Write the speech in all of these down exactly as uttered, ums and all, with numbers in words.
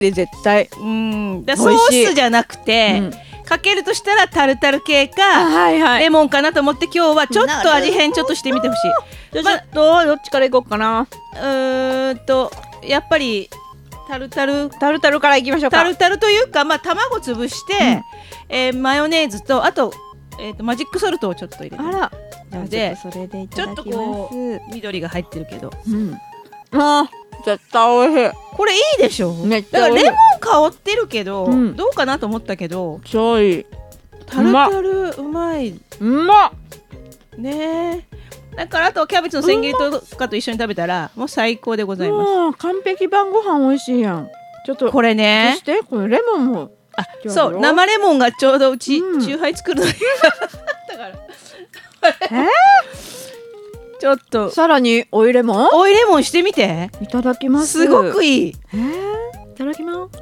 で絶対うんだソースじゃなくて、うん、かけるとしたらタルタル系か、はいはい、レモンかなと思って今日はちょっと味変ちょっとしてみてほしい。 ちょっとどっちからいこうかな。 うーんとやっぱりタルタルタルタルからいきましょうか。 タルタルというか、まあ、卵潰して、うんえー、マヨネーズとあと、えー、とマジックソルトをちょっと入れて、 あらなのでそれでいちょっとこう緑が入ってるけど、 うん、あ絶対美味しい。 これいいでしょ。 めっちゃだからレモン香ってるけど、うん、どうかなと思ったけど超いい。 タルタルうまい。 うまっねえ。だからあとキャベツの千切りとかと一緒に食べたらもう最高でございます。 もう完璧晩ご飯美味しいやん。ちょっとこれねそしてこれレモンもあそう生レモンがちょうどうち、うん、チューハイ作るのにだからえー、ちょっとさらに追いレモン追いレモンしてみて。 いただきます。 すごくいい。 えー、いただきます。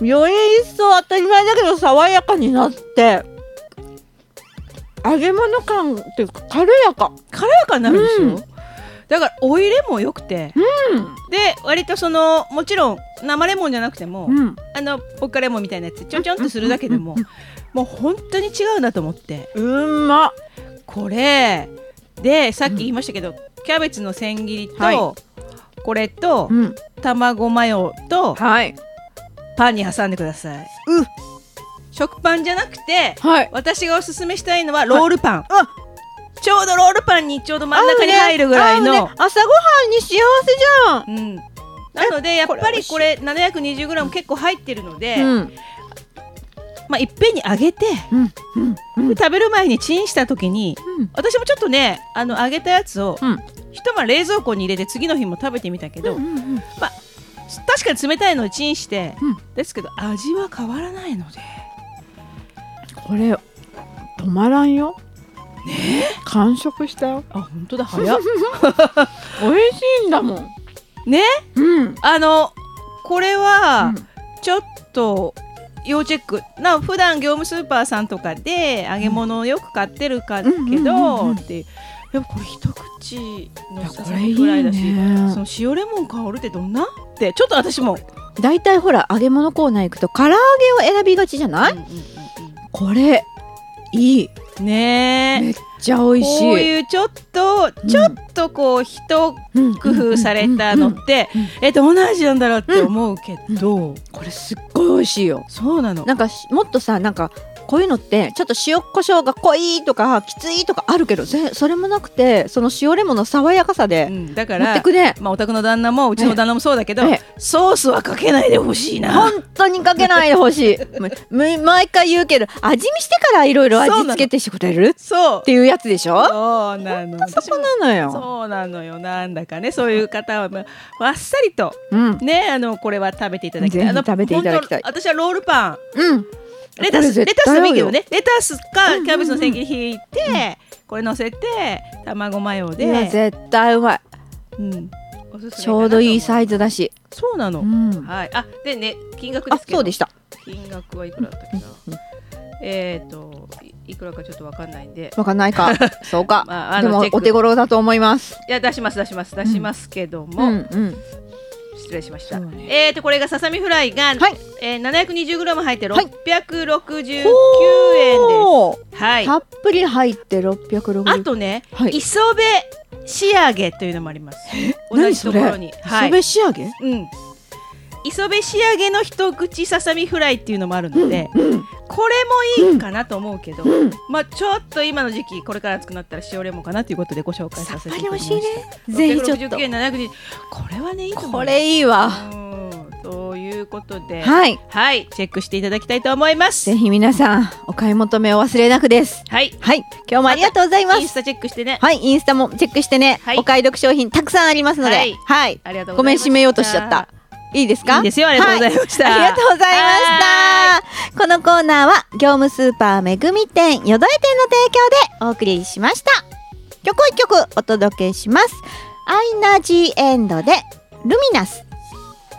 より一層当たり前だけど爽やかになって揚げ物感っていうか軽やか軽やかになるでしょ、うん、だから追いレモンよくて、 うん、 で割とそのもちろん生レモンじゃなくても、うん、あのポッカレモンみたいなやつちょんちょんとするだけでも、うんうんうん、もう本当に違うなと思って。 うんまこれでさっき言いましたけど、うん、キャベツの千切りと、はい、これと、うん、卵マヨと、はい、パンに挟んでください。 うっ食パンじゃなくて、はい、私がおすすめしたいのはロールパン、 はい、 ちょうどロールパンにちょうど真ん中に入るぐらいの、ね、 朝ごはんに幸せじゃん、 うん、なのでやっぱりこれ ななひゃくにじゅうグラム 結構入ってるので、うんまあ、いっぺんに揚げて、うんうんうん、で食べる前にチンした時に、うん、私もちょっとねあの揚げたやつを、うん、一晩冷蔵庫に入れて次の日も食べてみたけど、うんうんうんまあ、確かに冷たいのをチンして、うん、ですけど味は変わらないのでこれ止まらんよ。 ねえ完食したよ。 あ本当だ早っ美味しいんだもんね、 うん、 あのこれはちょっと要チェックな。普段業務スーパーさんとかで揚げ物をよく買ってるかけどってやっぱこれ一口のささみぐらいだし、その塩レモン香るってどんなってちょっと私もだいたいほら揚げ物コーナー行くと唐揚げを選びがちじゃない、うんうんうんうん、これいいねえめっちゃ美味しい。 こういうちょっと、うん、ちょっとこう一工夫されたのってえどんな味なんだろうって思うけど、うんうん、 これすっごい美味しいよ。 そうなの。 なんかもっとさなんかこういうのってちょっと塩コショウが濃いとかきついとかあるけどそれもなくてその塩レモンの爽やかさで、うん、 だからまあ、お宅の旦那もうちの旦那もそうだけど、ええ、ソースはかけないでほしいな。 本当にかけないでほしい毎回言うけど味見してからいろいろ味付けてしてくれるそうっていうやつでしょ。 そうなの。 そこなのよ。 そうなのよ。なんだかねそういう方はわっさりと、うん、ねあのこれは食べていただきたい。 ぜひ食べていただきたい。 私はロールパン、 うんレタス、レタスでもいいけどね。レタスかキャベツの千切り引いて、うんうんうん、これ乗せて卵マヨで絶対うまい、うん、ちょうどいいサイズだし。 そうなの、うん、はい。あでね金額ですけど。 そうでした。 金額はいくらだったっけな、うんうん、えっ、ー、と い, いくらかちょっとわかんないんでわかんないかそうか、まあ、あでもお手頃だと思います。 いや出します出します出しますけども、うんうんうん失礼しました、ね、えーとこれがささみフライが、はいえー、ななひゃくにじゅうグラム 入ってろっぴゃくろくじゅうきゅうえんです、はい、 たっぷり入ってろっぴゃくろくじゅう。 あとね、はい、磯辺仕上げというのもあります。同じところに、 はい、磯辺仕上げ、 うん磯辺仕上げの一口ささみフライっていうのもあるので、うんうん、これもいいかなと思うけど、うんまあ、ちょっと今の時期これから暑くなったら塩レモンかなということでご紹介させていただきました。さっぱり美味しいね。ぜひちょっとろっぴゃくろくじゅうきゅうえんななひゃくにじゅうこれはねいいと思う。 これいいわということで、 はい、 はい、チェックしていただきたいと思います。 ぜひ皆さんお買い求めを忘れなくです。 はい、 はい、今日もありがとうございます。 インスタチェックしてね。 はい、インスタもチェックしてね、はい、お買い得商品たくさんありますので、はい、はい、 ありがとうございます。 ごめん締めようとしちゃった。いいですか？ いいですよ。ありがとうございました。 はい、ありがとうございました。このコーナーは業務スーパーめぐみ店よどえ店の提供でお送りしました。曲を一曲お届けします。アイナ・ジ・エンドでルミナス。